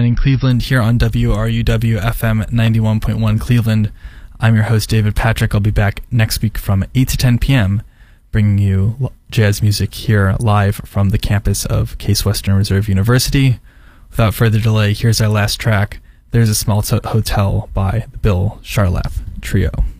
in Cleveland here on WRUW FM 91.1 Cleveland. I'm your host, David Patrick. I'll be back next week from 8 to 10 p.m., bringing you jazz music here live from the campus of Case Western Reserve University. Without further delay, here's our last track, There's a Small Hotel by the Bill Charlap Trio.